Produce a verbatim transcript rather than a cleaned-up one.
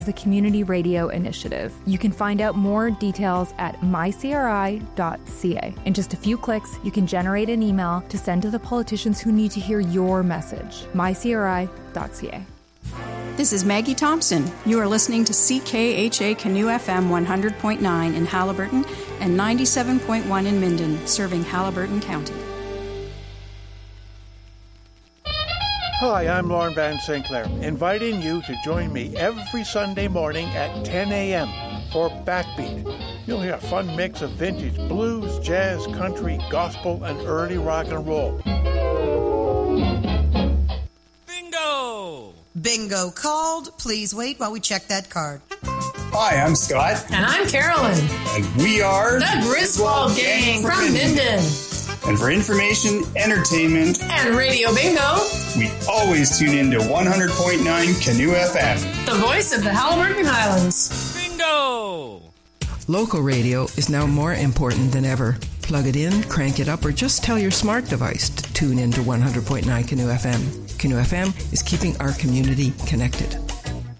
the Community Radio Initiative. You can find out more details at my c r i dot c a. In just a few clicks, you can generate an email to send to the politicians who need to hear your message. my c r i dot c a. This is Maggie Thompson. You are listening to C K H A Canoe F M one hundred point nine in Haliburton and ninety-seven point one in Minden, serving Haliburton County. Hi, I'm Lauren Van Sinclair, inviting you to join me every Sunday morning at ten a.m. for Backbeat. You'll hear a fun mix of vintage blues, jazz, country, gospel, and early rock and roll. Bingo! Bingo called. Please wait while we check that card. Hi, I'm Scott. And I'm Carolyn. And we are the Griswold Gang, Gang from Minden. Minden. And for information, entertainment, and Radio Bingo, we always tune in to one hundred point nine Canoe F M. The voice of the Haliburton Highlands. Bingo! Local radio is now more important than ever. Plug it in, crank it up, or just tell your smart device to tune in to one hundred point nine Canoe F M. Canoe F M is keeping our community connected.